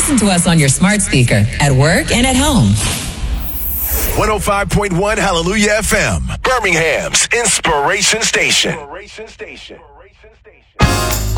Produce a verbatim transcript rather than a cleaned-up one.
Listen to us on your smart speaker, at work and at home. one oh five point one Hallelujah F M, Birmingham's Inspiration Station.